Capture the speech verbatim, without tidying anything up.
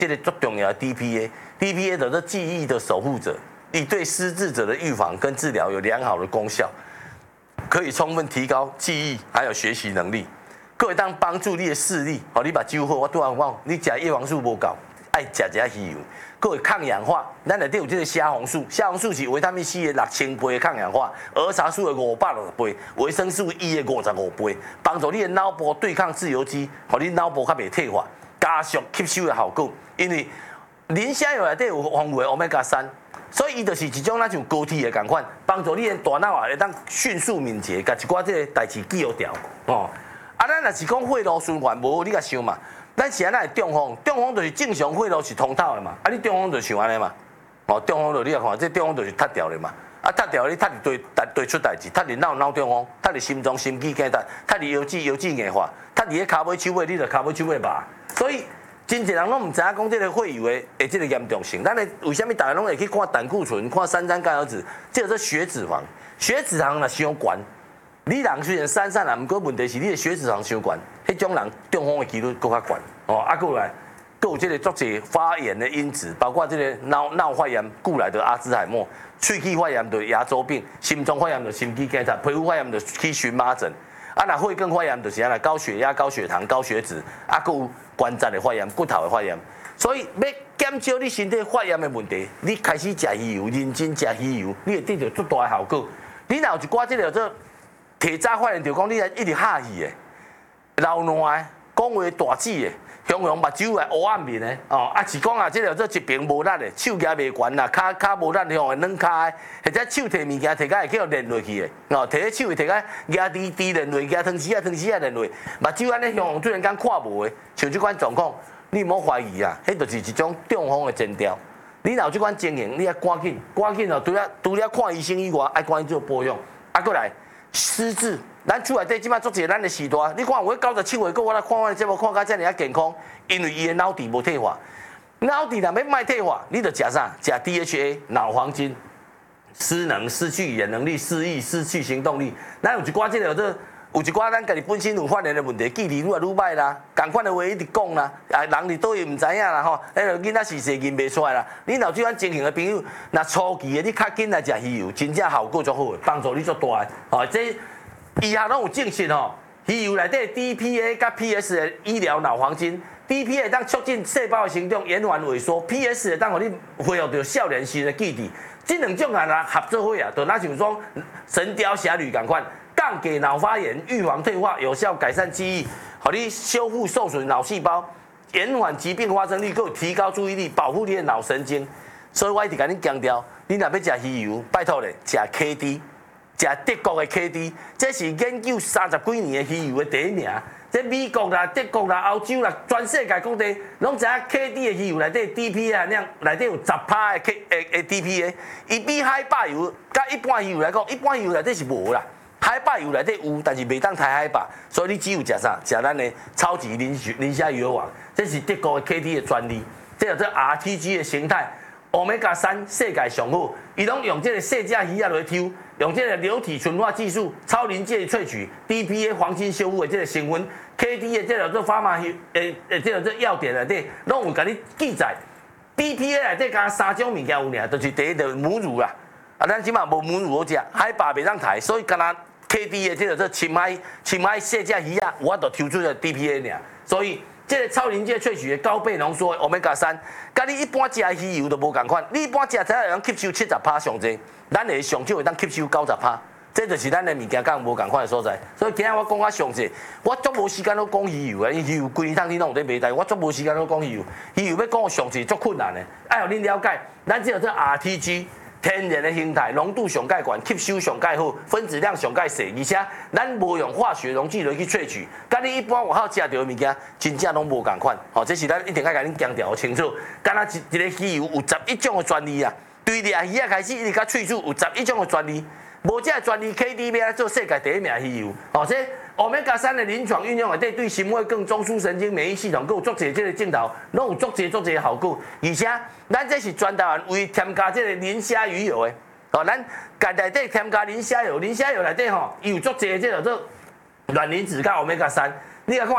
这个最重要的 D P A，D P A 的这记忆的守护者，以对失智者的预防跟治疗有良好的功效，可以充分提高记忆还有学习能力。各位当帮助你的视力，哦，你把酒好，我拄仔讲，你食叶黄素无够，爱食一下鱼油。各位抗氧化，咱内底有这个虾红素，虾红素是维他命 C 的六千倍的抗氧化，儿茶素的五百六十倍，维生素 E 的五十五倍，帮助你的脑部对抗自由基，互你脑部较袂退化，加速吸收的效果。因为磷虾油内底有丰富的 Omega 三，所以伊就是一种咱像高铁的共款，帮助你的大脑啊会当迅速敏捷，甲一寡这个代志记好掉哦。啊，咱若是讲血路循环无，你甲想嘛？咱是安那会中风？中风就是正常血路是通透的嘛。啊，你中风就像安尼嘛。哦，中风就你来看，这中风就是塌掉的嘛。啊，塌掉你塌伫对对出代志，塌伫脑脑中风，塌伫心脏心肌梗塞，塌伫腰子腰子硬化，塌伫个骹尾手尾，你就骹尾手尾麻。所以真侪人拢唔知影讲这个血油的诶这个严重性。咱咧为虾米大家拢会去看胆固醇、看三酸甘油酯，这个是血脂肪。血脂肪若伤悬，你人虽然瘦瘦啦，毋过问题是你的血脂肪伤悬。迄种人中风的几率更较悬哦，啊，过来，佫有这个足侪发炎的因子，包括这个脑脑发炎，故来的阿兹海默；喙齿发炎就牙周病；心脏发炎就心肌梗塞；皮肤发炎就去荨麻疹；啊，若血管发炎就是安尼高血压、高血糖、高血脂；啊，佫有关节的发炎、骨头的发炎。所以要减少你身体发炎的问题，你开始食鱼油，认真食鱼油，你会得到足大的效果。你若有一寡这个做体早发炎，就讲你一直哈气的。老烂的，讲话大舌的，形容目睭来黑暗面的，哦，啊是讲啊，这个做一边无力的，手举袂悬啦，骹骹无力，向会软骹的，或者手摕物件摕甲会叫连落去的，哦，摕咧手会摕甲压低低连落，压汤匙啊汤匙啊连落，目睭安尼向突然间看无的，像这款状况，你莫怀疑啊，迄就是一种中风的前兆。你若有这款情形，你要赶紧赶紧哦，除了除了看医生以外，爱赶紧做保养，啊，过来失智。咱厝内底即摆做者咱的时代，你看有九十七岁，个我来看我的节目，看甲遮尔啊健康，因为伊的脑底无退化。脑底若要卖退化，你着食啥？食 D H A 脑黄金，失能、失去语言能力、失忆、失去行动力。咱有一寡即个做，有一寡咱家己本身有发炎的问题，记忆愈来愈歹啦，共款的话一直讲啦，啊人伫倒位毋知影啦吼，迄个囡仔是谁认袂出来啦。你若有即款情形的朋友，若初期的你较紧来食鱼油，真正效果足好，帮助你足大的。哦，这。以下拢有证实吼，鱼油内底 D P A 甲 P S 的医疗脑黄金 ，D P A 当促进细胞的成长、延缓萎缩 ，P S 会当互你恢复到少年时的记忆。这两种啊，若合作伙啊，就那像说《神雕侠侣》共款，降低脑发炎、预防退化、有效改善记忆，互你修复受损脑细胞，延缓疾病发生率，够提高注意力，保护你的脑神经。所以我一直甲你强调，你若要食鱼油，拜托咧，食 K D。食德国的 K D， 这是研究三十几年的鱼油的第一名。这美国啦、德国啦、欧洲啦，全世界各地拢知影 K D 的鱼油内底 D P A 那内底有十趴的 K 诶诶 D P A， 伊比海拔油甲一般鱼油来讲，一般鱼油内底是无啦，海拔油内底有，但是袂当太海拔，所以你只有食啥？食咱的超级磷磷虾油王，这是德国的 K D 的专利，这叫做 R T G 的形态。Omega 三世界上好，伊拢用这个细只鱼啊来抽，用这个流体纯化技术、超临界萃取 D P A 黄金修复的这个成分 ，K D 的这个做法嘛，诶诶，这个做要点内底拢有甲你记载。D P A 内底加三种物件有尔，就是第一就是母乳啦，啊，咱即马无母乳好食，海拔袂当抬，所以干那 K D 的这个做深海深海细只鱼啊，有法度抽出个 D P A 尔，所以。这个超临界萃取的高倍浓缩的 Omega 三，甲你一般食鱼油都无共款。你一般食才会当吸收七十趴上济，咱的上少会当吸收九十趴，这就是咱的物件甲无共款的所在。所以今日我讲较详细，我足无时间都讲鱼油啊，因为鱼油规年通你拢有在卖，但我足无时间都讲鱼油。鱼油要讲详细足困难的，爱互恁了解，咱只有这 R T G。天然的形态，浓度上介悬，吸收上介好，分子量上介细，而且咱无用化学溶剂来去萃取，甲你一般外口食到的物件，真正拢无共款。吼，这是咱一定要甲恁强调清楚。敢若一一个鱼油有十一种的专利啊，对掠鱼啊开始一直到喙齿有十一种的专利，无这个专利 K D 要来做世界第一名鱼油。哦，这 Omega 三的临床运用内底对心血管、中枢神经、免疫系统，佮有足侪这个镜头，拢有足侪足侪效果。而且，咱这是全台湾为添加这个磷虾鱼油的，哦，咱家内底添加磷虾油，磷虾油内底吼，有足侪这个做卵磷脂甲 Omega 三。你来看